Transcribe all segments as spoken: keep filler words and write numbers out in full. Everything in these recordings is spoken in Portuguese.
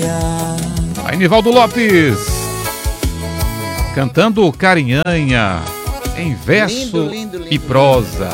Aí, Nivaldo Lopes, cantando Carinhanha, em verso lindo, lindo, lindo, e prosa.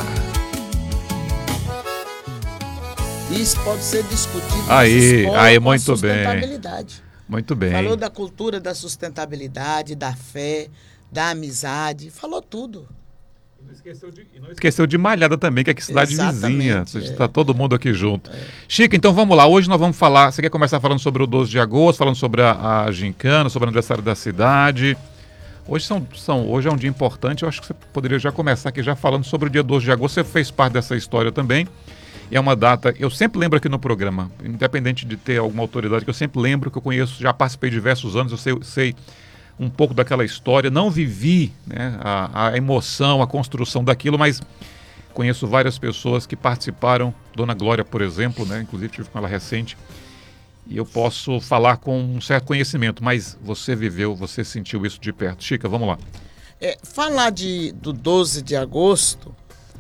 Isso pode ser discutido aí, escola, aí, com muito a sustentabilidade. Bem. Muito bem. Falou da cultura da sustentabilidade, da fé, da amizade, falou tudo. E não esqueceu de, e não esqueceu de Malhada também, que é aqui cidade vizinha. Está é. todo mundo aqui junto. É. Chico, então vamos lá. Hoje nós vamos falar. Você quer começar falando sobre o doze de agosto, falando sobre a, a gincana, sobre o aniversário da cidade? Hoje, são, são, hoje é um dia importante. Eu acho que você poderia já começar aqui já falando sobre o dia doze de agosto. Você fez parte dessa história também. E é uma data, eu sempre lembro aqui no programa, independente de ter alguma autoridade, que eu sempre lembro, que eu conheço, já participei de diversos anos, eu sei, eu sei um pouco daquela história, não vivi, né, a, a emoção, a construção daquilo, mas conheço várias pessoas que participaram, Dona Glória, por exemplo, né, inclusive tive com ela recente, e eu posso falar com um certo conhecimento, mas você viveu, você sentiu isso de perto. Chica, vamos lá. É, falar de, do doze de agosto...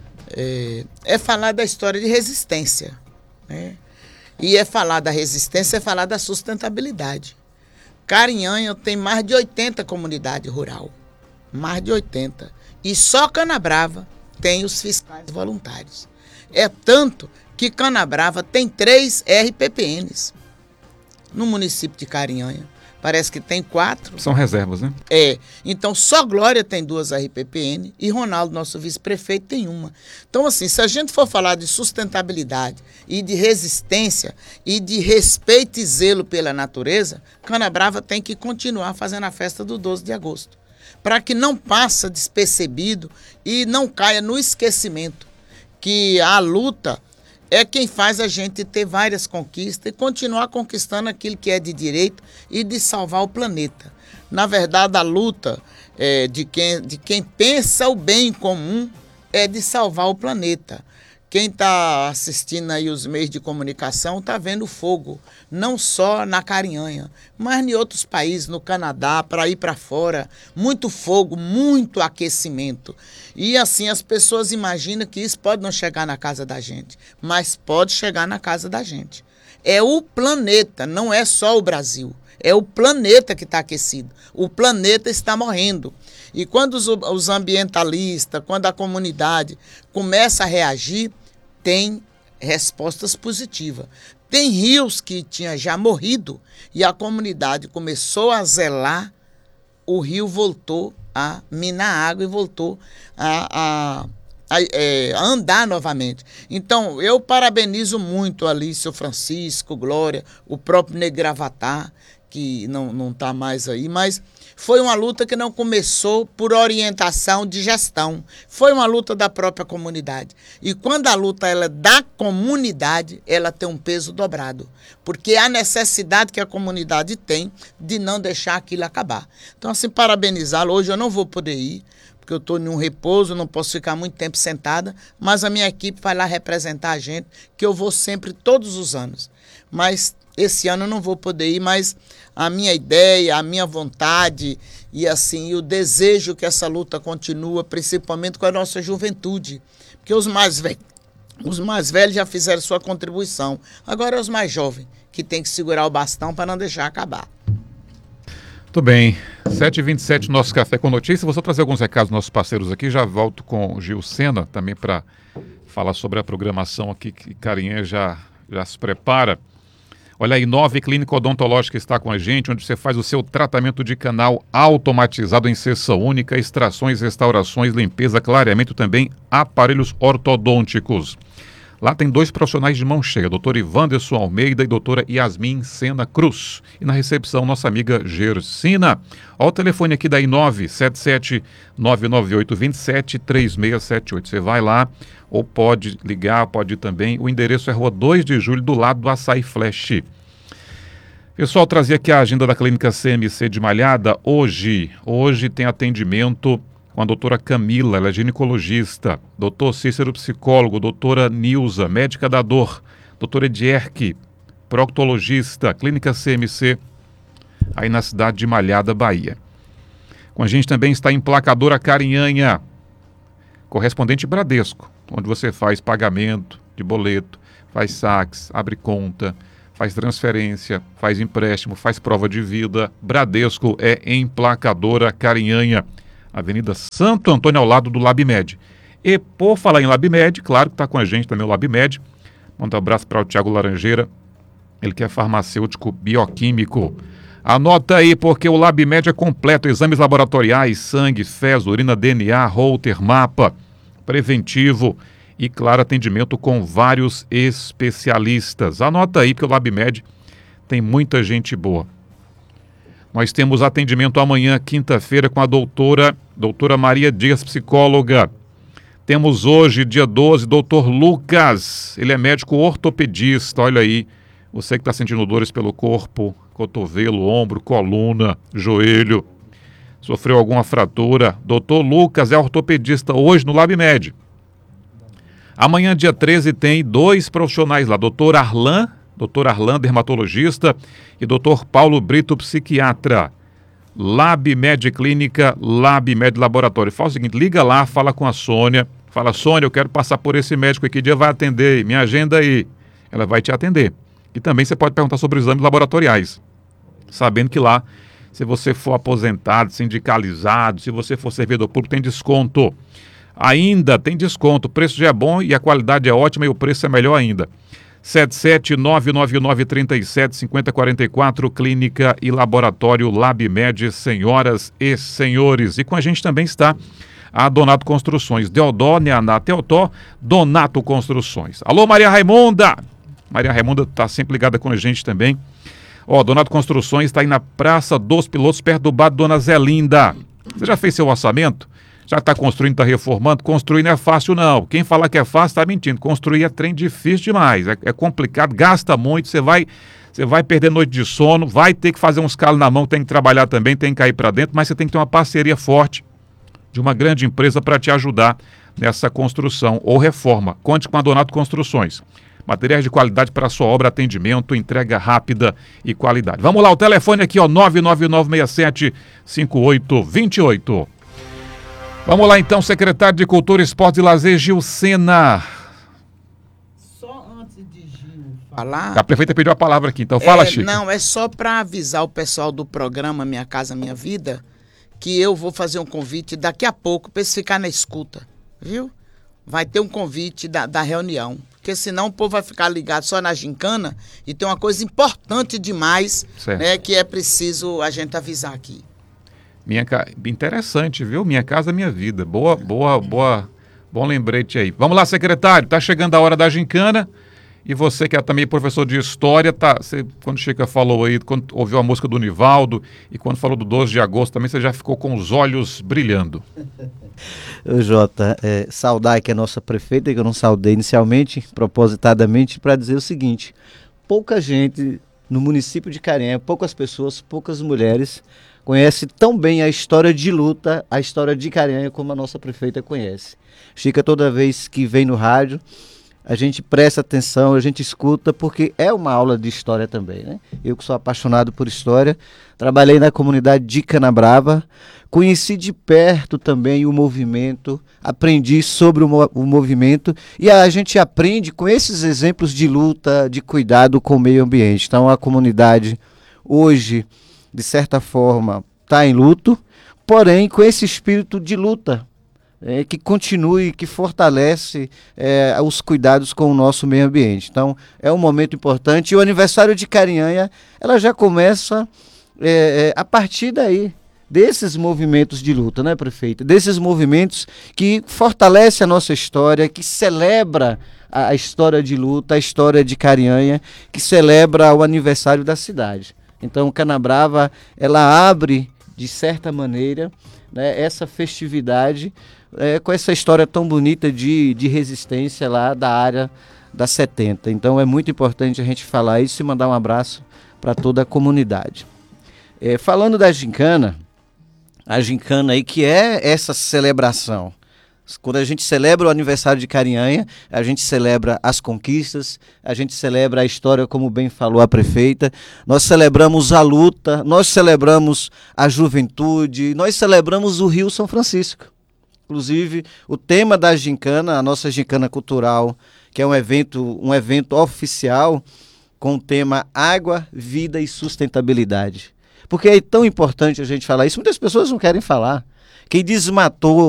É, é falar da história de resistência, né? E é falar da resistência, é falar da sustentabilidade. Carinhanha tem mais de oitenta comunidades rurais, mais de oitenta. E só Canabrava tem os fiscais voluntários. É tanto que Canabrava tem três R P P Ns no município de Carinhanha. Parece que tem quatro. São reservas, né? É. Então, só Glória tem duas R P P N e Ronaldo, nosso vice-prefeito, tem uma. Então, assim, se a gente for falar de sustentabilidade e de resistência e de respeito e zelo pela natureza, Canabrava tem que continuar fazendo a festa do doze de agosto, para que não passe despercebido e não caia no esquecimento que a luta é quem faz a gente ter várias conquistas e continuar conquistando aquilo que é de direito e de salvar o planeta. Na verdade, a luta é, de, quem, de quem pensa o bem comum é de salvar o planeta. Quem está assistindo aí os meios de comunicação está vendo fogo, não só na Carinhanha, mas em outros países, no Canadá, para ir para fora. Muito fogo, muito aquecimento. E assim as pessoas imaginam que isso pode não chegar na casa da gente, mas pode chegar na casa da gente. É o planeta, não é só o Brasil. É o planeta que está aquecido. O planeta está morrendo. E quando os, os ambientalistas, quando a comunidade começa a reagir, tem respostas positivas. Tem rios que tinham já morrido e a comunidade começou a zelar, o rio voltou a minar água e voltou a, a, a, é, a andar novamente. Então, eu parabenizo muito ali, seu Francisco, Glória, o próprio Negravatar, que não está mais aí, mas foi uma luta que não começou por orientação de gestão, foi uma luta da própria comunidade. E quando a luta ela é da comunidade, ela tem um peso dobrado, porque há necessidade que a comunidade tem de não deixar aquilo acabar. Então, assim, parabenizá-lo. Hoje eu não vou poder ir, porque eu estou em um repouso, não posso ficar muito tempo sentada, mas a minha equipe vai lá representar a gente, que eu vou sempre, todos os anos. Mas esse ano eu não vou poder ir, mas a minha ideia, a minha vontade e assim o desejo que essa luta continua, principalmente com a nossa juventude, porque os mais velhos, os mais velhos já fizeram sua contribuição. Agora é os mais jovens que tem que segurar o bastão para não deixar acabar. Muito bem, sete e vinte e sete, nosso Café com Notícias. Vou só trazer alguns recados dos nossos parceiros aqui. Já volto com o Gil Sena também para falar sobre a programação aqui que Carinhanha já, já se prepara. Olha aí, Nove Clínica Odontológica está com a gente, onde você faz o seu tratamento de canal automatizado em sessão única, extrações, restaurações, limpeza, clareamento, também aparelhos ortodônticos. Lá tem dois profissionais de mão cheia, doutor Ivanderson Almeida e doutora Yasmin Sena Cruz. E na recepção, nossa amiga Gersina. Olha o telefone aqui daí, nove sete sete, nove nove oito, dois sete, três seis sete oito. Você vai lá, ou pode ligar, pode ir também. O endereço é Rua dois de Julho, do lado do Açaí Flash. Pessoal, trazia aqui a agenda da Clínica C M C de Malhada. Hoje, hoje tem atendimento com a doutora Camila, ela é ginecologista, doutor Cícero, psicólogo, doutora Nilza, médica da dor, doutora Edierque, proctologista, Clínica C M C, aí na cidade de Malhada, Bahia. Com a gente também está a Emplacadora Carinhanha, correspondente Bradesco, onde você faz pagamento de boleto, faz saques, abre conta, faz transferência, faz empréstimo, faz prova de vida. Bradesco é emplacadora Carinhanha, Avenida Santo Antônio, ao lado do LabMed. E por falar em LabMed, claro que está com a gente também o LabMed. Manda um abraço para o Tiago Laranjeira, ele que é farmacêutico bioquímico. Anota aí, porque o LabMed é completo: exames laboratoriais, sangue, fezes, urina, D N A, Holter, mapa, preventivo e, claro, atendimento com vários especialistas. Anota aí, que o LabMed tem muita gente boa. Nós temos atendimento amanhã, quinta-feira, com a doutora, doutora Maria Dias, psicóloga. Temos hoje, dia doze, doutor Lucas, ele é médico ortopedista. Olha aí, você que está sentindo dores pelo corpo, cotovelo, ombro, coluna, joelho, sofreu alguma fratura, doutor Lucas é ortopedista hoje no LabMed. Amanhã, dia treze, tem dois profissionais lá, doutor Arlan, doutor Arlan, dermatologista, e doutor Paulo Brito, psiquiatra. LabMed Clínica, LabMed Laboratório. Fala o seguinte, liga lá, fala com a Sônia, fala: Sônia, eu quero passar por esse médico aqui, que dia vai atender? Me agenda aí. Ela vai te atender. E também você pode perguntar sobre exames laboratoriais, sabendo que lá, se você for aposentado, sindicalizado, se você for servidor público, tem desconto. Ainda tem desconto, o preço já é bom e a qualidade é ótima e o preço é melhor ainda. sete sete nove nove nove três sete cinco zero quatro quatro, Clínica e Laboratório LabMed, senhoras e senhores. E com a gente também está a Donato Construções, Deodó, Neaná, Teotó, Donato Construções. Alô, Maria Raimunda! Maria Raimunda está sempre ligada com a gente também. Ó, Donato Construções está aí na Praça dos Pilotos, perto do bar Dona Zelinda. Você já fez seu orçamento? Já está construindo, está reformando? Construir não é fácil, não. Quem falar que é fácil está mentindo. Construir é trem difícil demais, é, é complicado, gasta muito, você vai, você vai perder noite de sono, vai ter que fazer uns calos na mão, tem que trabalhar também, tem que cair para dentro, mas você tem que ter uma parceria forte de uma grande empresa para te ajudar nessa construção ou reforma. Conte com a Donato Construções. Materiais de qualidade para a sua obra, atendimento, entrega rápida e qualidade. Vamos lá, o telefone aqui, ó, nove nove nove seis sete cinco oito dois oito. Vamos lá então, secretário de Cultura, Esportes e Lazer, Gil Sena. Só antes de Gil falar... A prefeita pediu a palavra aqui, então fala, é, Chico. Não, é só para avisar o pessoal do programa Minha Casa Minha Vida que eu vou fazer um convite daqui a pouco para eles ficarem na escuta, viu? Vai ter um convite da, da reunião, porque senão o povo vai ficar ligado só na gincana e tem uma coisa importante demais, né, que é preciso a gente avisar aqui. Minha ca... Interessante, viu? Minha Casa Minha Vida. Boa, boa, boa, bom lembrete aí. Vamos lá, secretário, tá chegando a hora da gincana. E você que é também professor de história, tá, você, quando o Chica falou aí, quando ouviu a música do Nivaldo e quando falou do doze de agosto, também você já ficou com os olhos brilhando. Ô Jota, é, saudar aqui a nossa prefeita, que eu não saudei inicialmente, propositadamente, para dizer o seguinte: pouca gente no município de Carinhanha, poucas pessoas, poucas mulheres conhece tão bem a história de luta, a história de Carinhanha, como a nossa prefeita conhece. Chica, toda vez que vem no rádio, a gente presta atenção, a gente escuta, porque é uma aula de história também, né? Eu que sou apaixonado por história, trabalhei na comunidade de Canabrava, conheci de perto também o movimento, aprendi sobre o, mo- o movimento, e a gente aprende com esses exemplos de luta, de cuidado com o meio ambiente. Então a comunidade hoje, de certa forma, está em luto, porém com esse espírito de luta, É, que continue, que fortalece é, os cuidados com o nosso meio ambiente. Então, é um momento importante. E o aniversário de Carinhanha, ela já começa é, é, a partir daí, desses movimentos de luta, né, prefeita? Desses movimentos que fortalecem a nossa história, que celebra a, a história de luta, a história de Carinhanha, que celebra o aniversário da cidade. Então, Canabrava, ela abre, de certa maneira, né, essa festividade É, com essa história tão bonita de, de resistência lá da área da setenta. Então é muito importante a gente falar isso e mandar um abraço para toda a comunidade. É, falando da gincana, a gincana aí que é essa celebração. Quando a gente celebra o aniversário de Carinhanha, a gente celebra as conquistas, a gente celebra a história, como bem falou a prefeita, nós celebramos a luta, nós celebramos a juventude, nós celebramos o Rio São Francisco. Inclusive, o tema da gincana, a nossa gincana cultural, que é um evento, um evento oficial, com o tema água, vida e sustentabilidade. Porque é tão importante a gente falar isso. Muitas pessoas não querem falar. Quem desmatou